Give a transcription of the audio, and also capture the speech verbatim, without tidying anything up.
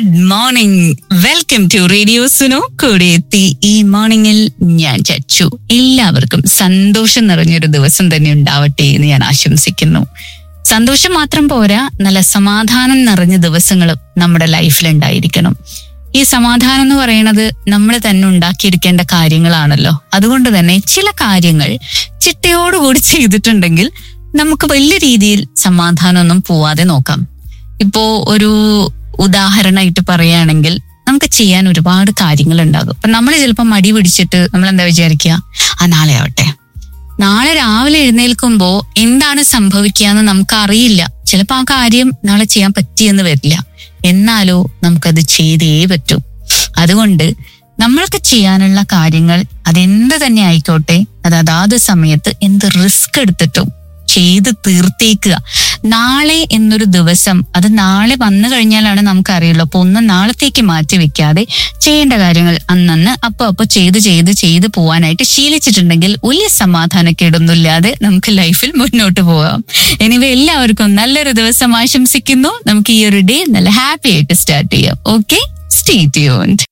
Good morning. Welcome to radio Suno. കൂടെ എത്തി ഈ മോർണിംഗിൽ ഞാൻ ചച്ചു. എല്ലാവർക്കും സന്തോഷം നിറഞ്ഞൊരു ദിവസം തന്നെ ഉണ്ടാവട്ടെ എന്ന് ഞാൻ ആശംസിക്കുന്നു. സന്തോഷം മാത്രം പോരാ, നല്ല സമാധാനം നിറഞ്ഞ ദിവസങ്ങളും നമ്മുടെ ലൈഫിൽ ഉണ്ടായിരിക്കണം. ഈ സമാധാനം എന്ന് പറയുന്നത് നമ്മൾ തന്നെ ഉണ്ടാക്കിയിരിക്കേണ്ട കാര്യങ്ങളാണല്ലോ. അതുകൊണ്ട് തന്നെ ചില കാര്യങ്ങൾ ചിട്ടയോടുകൂടി ചെയ്തിട്ടുണ്ടെങ്കിൽ നമുക്ക് വലിയ രീതിയിൽ സമാധാനമൊന്നും പോവാതെ നോക്കാം. ഇപ്പോ ഒരു ഉദാഹരണമായിട്ട് പറയുകയാണെങ്കിൽ, നമുക്ക് ചെയ്യാൻ ഒരുപാട് കാര്യങ്ങൾ ഉണ്ടാകും. അപ്പൊ നമ്മൾ ചിലപ്പോൾ മടി പിടിച്ചിട്ട് നമ്മൾ എന്താ വിചാരിക്കുക, ആ നാളെ ആവട്ടെ. നാളെ രാവിലെ എഴുന്നേൽക്കുമ്പോ എന്താണ് സംഭവിക്കുക എന്ന് നമുക്കറിയില്ല. ചിലപ്പോൾ ആ കാര്യം നാളെ ചെയ്യാൻ പറ്റിയെന്ന് വരില്ല, എന്നാലോ നമുക്കത് ചെയ്തേ പറ്റൂ. അതുകൊണ്ട് നമ്മൾക്ക് ചെയ്യാനുള്ള കാര്യങ്ങൾ അതെന്ത് തന്നെ ആയിക്കോട്ടെ, അത് അതാത് സമയത്ത് എന്ത് റിസ്ക് എടുത്തിട്ടും ചെയ്ത് തീർത്തേക്കുക. നാളെ എന്നൊരു ദിവസം അത് നാളെ വന്നു കഴിഞ്ഞാലാണ് നമുക്കറിയുള്ളൂ. അപ്പൊ ഒന്നും നാളത്തേക്ക് മാറ്റി വെക്കാതെ ചെയ്യേണ്ട കാര്യങ്ങൾ അന്നന്ന് അപ്പൊ അപ്പൊ ചെയ്ത് ചെയ്ത് ചെയ്ത് പോവാനായിട്ട് ശീലിച്ചിട്ടുണ്ടെങ്കിൽ വലിയ സമാധാനക്കേടൊന്നുമില്ലാതെ നമുക്ക് ലൈഫിൽ മുന്നോട്ട് പോകാം. എനിവേ, എല്ലാവർക്കും നല്ലൊരു ദിവസം ആശംസിക്കുന്നു. നമുക്ക് ഈ ഒരു ഡേ നല്ല ഹാപ്പി ആയിട്ട് സ്റ്റാർട്ട് ചെയ്യാം. Okay, stay tuned.